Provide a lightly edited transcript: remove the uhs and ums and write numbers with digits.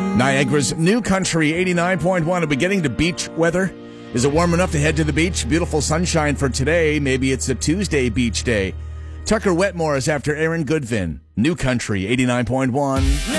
Niagara's New Country 89.1. Are we getting to beach weather? Is it warm enough to head to the beach? Beautiful sunshine for today. Maybe it's a Tuesday beach day. Tucker Wetmore is after Aaron Goodvin. New Country 89.1.